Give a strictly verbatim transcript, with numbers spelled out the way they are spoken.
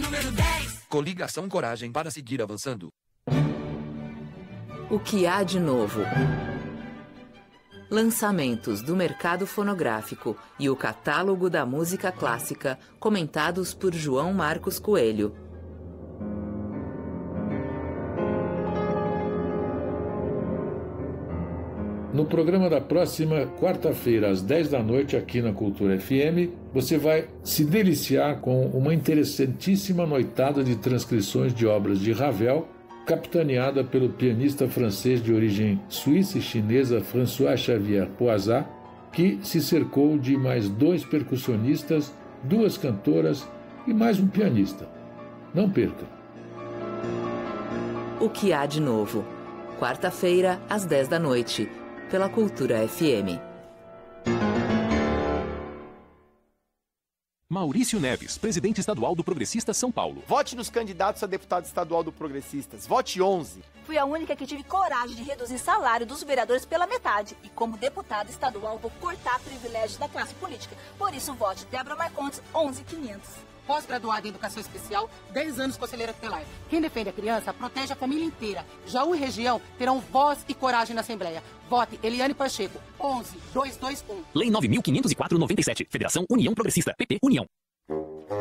número dez. Coligação Coragem para seguir avançando. O que há de novo? Lançamentos do mercado fonográfico e o catálogo da música clássica, comentados por João Marcos Coelho. No programa da próxima quarta-feira, às dez da noite, aqui na Cultura F M, você vai se deliciar com uma interessantíssima noitada de transcrições de obras de Ravel, capitaneada pelo pianista francês de origem suíça e chinesa François Xavier Poisat, que se cercou de mais dois percussionistas, duas cantoras e mais um pianista. Não perca! O que há de novo? Quarta-feira, às dez da noite, pela Cultura F M. Maurício Neves, presidente estadual do Progressistas São Paulo. Vote nos candidatos a deputado estadual do Progressistas. Vote onze. Fui a única que tive coragem de reduzir salário dos vereadores pela metade. E como deputada estadual, vou cortar privilégios da classe política. Por isso, vote Débora Marcondes, onze mil e quinhentos. Pós-graduada em Educação Especial, dez anos conselheira tutelar. Quem defende a criança, protege a família inteira. Jaú e região terão voz e coragem na Assembleia. Vote Eliane Pacheco, onze mil duzentos e vinte e um. Lei nove mil quinhentos e quatro barra noventa e sete. Federação União Progressista. P P União.